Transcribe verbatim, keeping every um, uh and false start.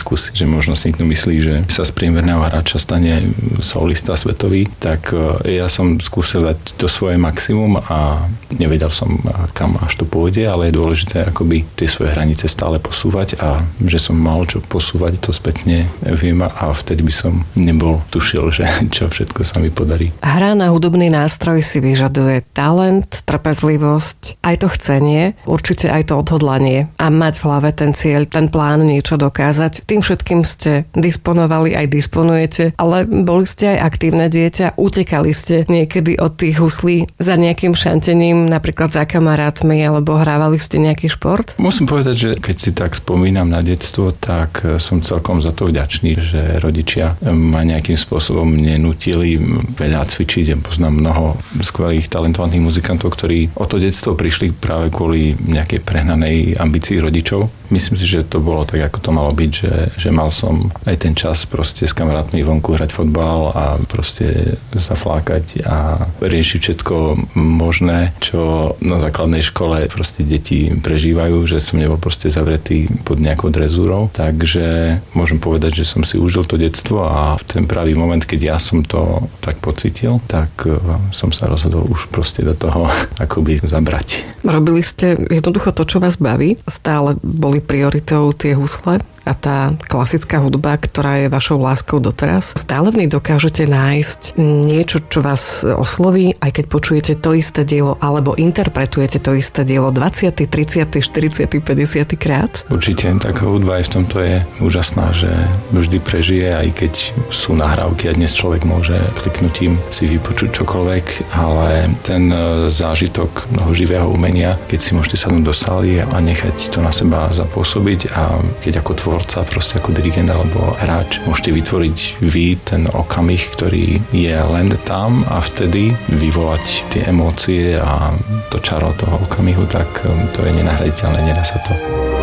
skúsiť, že možno si niekto myslí, že sa z priemerného hráča stane solista svetový, tak ja som skúsil dať to svoje maximum a nevedel som, kam až to pôjde, ale je dôležité akoby tie svoje hranice stále posúvať a že som mal čo posúvať, to spätne viem a vtedy by som nebol tušil, že čo všetko sa mi podarí. Hra na hudobný nástroj si vyžaduje talent, trpezlivosť, aj to chcenie, určite aj to odhodlanie a mať v hlave ten cieľ, ten plán niečo dokázať. Tým všetkým ste disponovali, aj disponujete, ale boli ste aj aktívne dieťa, utekali ste niekedy od tých huslí za nejakým šantením, napríklad za kamarátmi, alebo hrávali ste nejaký šport? Musím povedať, že keď si tak spomínam na detstvo, tak som celkom za to vďačný, že rodičia ma nejakým spôsobom nenútili veľa cvičiť. Poznám mnoho skvelých talentovaných muzikantov, ktorí o to detstvo prišli práve kvôli nejakej prehnanej ambícii rodičov. Myslím si, že to bolo tak, ako to malo byť, že, že mal som aj ten čas proste s kamarátmi vonku hrať fotbal a proste zaflákať a riešiť všetko možné, čo na základnej škole proste deti prežívajú, že som nebol proste zavretý pod nejakou drezúrou. Takže môžem povedať, že som si užil to detstvo a v ten pravý moment, keď ja som to tak pocítil, tak som sa rozhodol už proste do toho akoby zabrať. Robili ste jednoducho to, čo vás baví? Stále boli prioritou tie husle a tá klasická hudba, ktorá je vašou láskou doteraz? Stále v nej dokážete nájsť niečo, čo vás osloví, aj keď počujete to isté dielo alebo interpretujete to isté dielo dvadsiaty, tridsiaty, štyridsiaty, päťdesiaty krát? Určite, taká hudba aj v tomto je úžasná, že vždy prežije, aj keď sú nahrávky a dnes človek môže kliknutím si vypočuť čokoľvek, ale ten zážitok toho živého umenia, keď si môžete sadnúť do sály a nechať to na seba zapôsobiť a keď ako tvor proste ako dirigent alebo hráč môžete vytvoriť vy ten okamih, ktorý je len tam a vtedy vyvolať tie emócie a to čaro toho okamihu, tak to je nenahraditeľné, nedá sa to.